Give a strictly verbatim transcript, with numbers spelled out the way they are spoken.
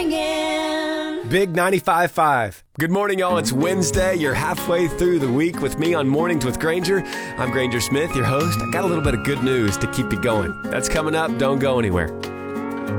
Big ninety-five point five. Good morning, y'all. It's Wednesday. You're halfway through the week with me on Mornings with Granger. I'm Granger Smith, your host. I got a little bit of good news to keep you going. That's coming up. Don't go anywhere.